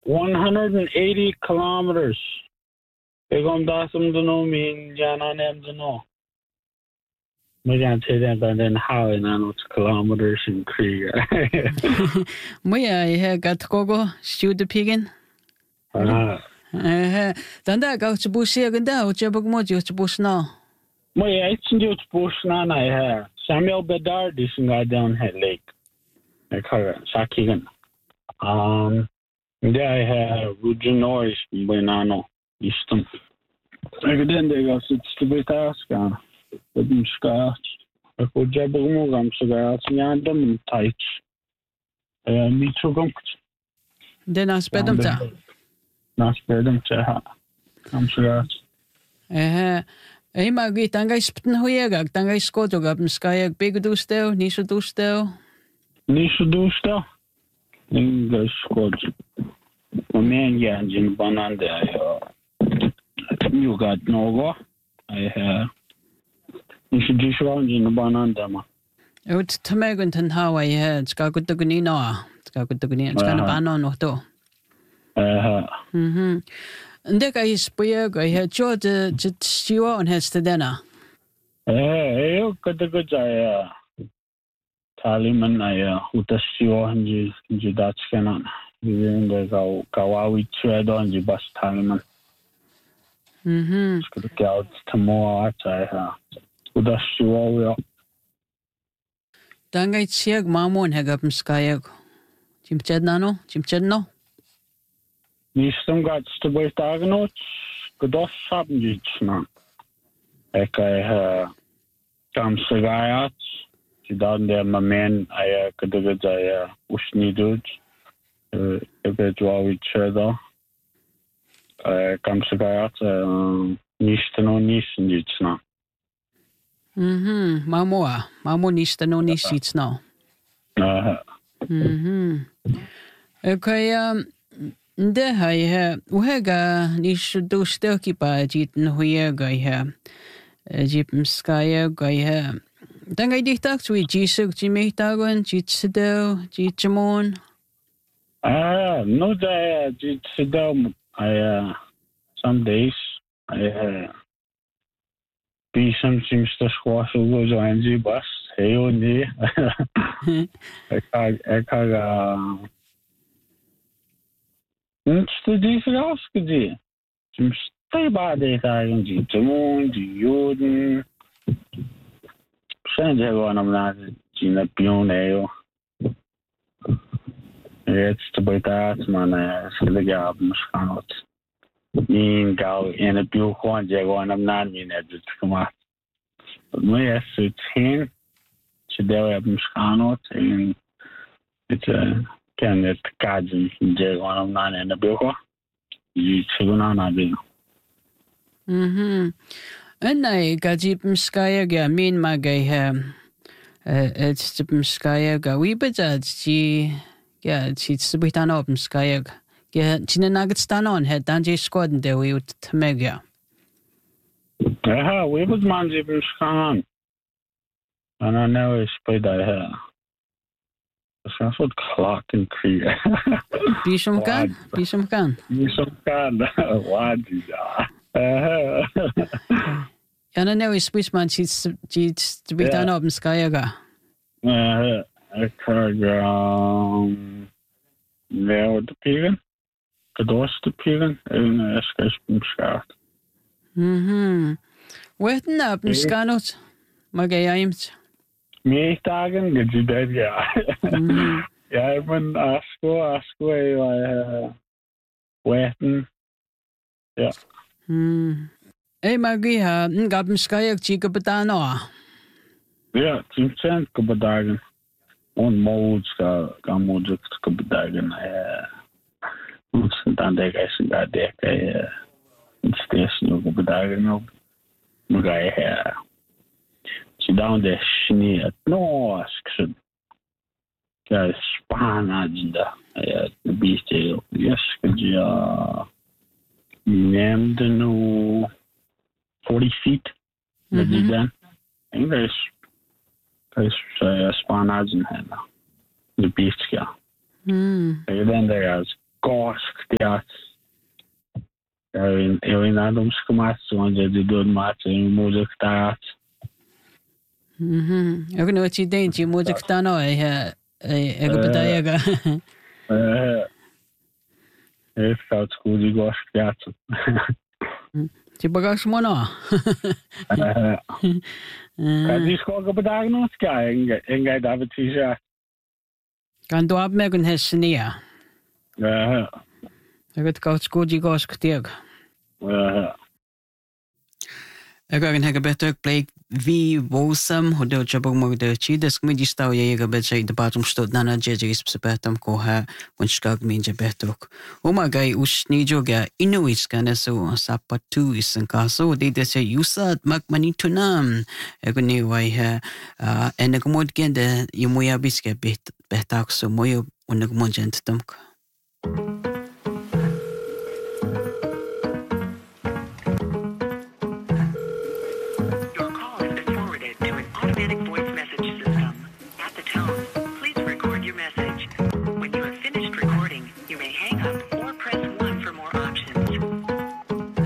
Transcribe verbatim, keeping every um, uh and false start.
one hundred eighty kilometers. Begum dasum to know me, Jana names to know. We can't say that, but then how in an kilometers in Krieg. Moja je gaat kogo stuurde pigen. Ah. Eh, dan daar gaat je busje genda, wat je begmoet je bus nou. Moja iets in je bus na na hè. Samuel Bedard is in down head lake. Ik ga sakigen. Um, daar hè Roger Norris benano. Istum. Ik denk dat als het te beter gaan. Dat is schaars. Ik wil je begmoet gaan zo gaan. Ja, dan tijd. Eh, niet zo goed. Den har spedum ta. Na spedum ta. Kom så godt. Eh, ei magi tanga spten hoyega, tanga skotoga mskaya big du stel, nisu du stel. Nisu du stel. Inga skot. Men jangin banande ja. You got nogo. I have. Nisu du shwanjin banande ma. Ut tamegun tan Hawaii he, ska gutugni no. Ska gutugni, ska na bano no to. Eh. Mhm. Ndek ay spoye go he George jit stiwa on heste dena. Eh, eu kadaga ja. Taliman ay utasiwa hanji hanji datskana. Yende ga kawawi chedo hanji bas taliman. Mhm. Skulle gå tamo ata ha. Utasiwa ja. Tanga tsiag mamon hegap mskaya. Chimchednano, chimchedno. Nistum gats te betagnot. Gedos haben die na. Ik eh kam segayat. Die dan der mamen ay kadaga ja usni dut. Eh eventually chedo. Eh kam segayat nistano nisnitsna. Mhm, mamoa, mamo nistano nisitsno. Eh. Mhm. Okay, um nde hay ha uhega nish do stelki pa jit nhuye gai ha jip mskaya gai ha danga diktak tui jisuk jimitagon jit sedel jit jamon. Ah, no da jit sedel I some days I uh, be some seems to squash over the N G bus. Hey, on the I can't, I can't, uh, it's the difference, the some stay by the time, the Jamon, the Jordan, send everyone not in a pionero. It's to be that man, I said the album cannot. In go in a few one, Jaguan, I'm not in it to come out. But my it's him. Today I'm cannot and it's a can it Kaji Jaguan, I'm not in the bill. You chicken on a bill. Mhm. And I got jip mskaya ga min magay ha it's jip mskaya ga we but ji yeah it's subitano mskaya. Ja, tjene nagets staan on het dan je squad de we ut tmega. Ja, we was man je bestaan. En dan nou is bij dat ja. Dat is een soort clock in Korea. Bisham kan, bisham kan. Bisham kan. Wat is dat? Ja, dan nou is spitsman iets iets te bieden op een skyaga. Eh, ik ga gaan. Wel de pieren. De doorste pieren en uh, skysbomschaart. Mhm. Wat nou, een skanot? Mag je aimt? Meer dagen, dat je dat ja. Ja, ik ben asko, asko, eh, weten. Ja. Hmm. Hey, mag je ha, een gab een skyak chica betano. Ja, tien cent op dagen. On modes ga, ga modes op dagen. Eh. Dan denk ik eens dat ik het steeds nog op dagen nog. Maar ga je zie dan de sneeuw het nooit. Ja, Spanje da. Ja, de beestje. Yes, ja. Neemt nu forty feet. Dat is dan. En dat is dat is Spanje en de beestje. Hmm. En dan daar is gosk diat. Eu ainda não me esquemasse onde de dor mate em música diat. Mhm. Eu não te dei de música tá não é é é que badaia ga. Eh, esse caso de gosk diat. Te bagas mo no. Eh, kan die school op dagen nog kijken en ga daar het is Kan du ab meg en hesnia. eh Jag vet kaut skoji gosk tieg. eh Jag kan hega better play vi vosam hodel jabog mag de chi des mi distau ye ga betche de batum stot nana jeje spetam ko ha un skag min je betok. O ma gai us ni joga inuis kana so sapatu isen kaso de de se usat mag mani tunam. Ego ni wai ha en ego mod gende yumuya biske bet betak so moyo un ego mod gentamk.